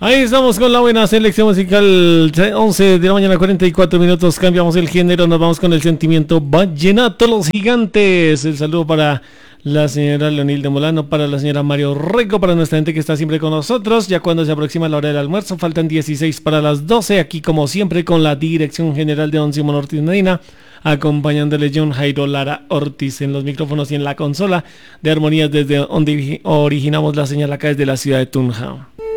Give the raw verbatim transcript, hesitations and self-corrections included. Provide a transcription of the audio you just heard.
Ahí estamos con la buena selección musical, once de la mañana, cuarenta y cuatro minutos, cambiamos el género, nos vamos con el sentimiento vallenato, Los Gigantes. El saludo para la señora Leonilde Molano, para la señora Mario Rico, para nuestra gente que está siempre con nosotros, ya cuando se aproxima la hora del almuerzo, faltan dieciséis para las doce, aquí como siempre con la dirección general de Don Simón Ortiz Medina, acompañándole John Jairo Lara Ortiz en los micrófonos y en la consola de armonías desde donde originamos la señal acá desde la ciudad de Tunja.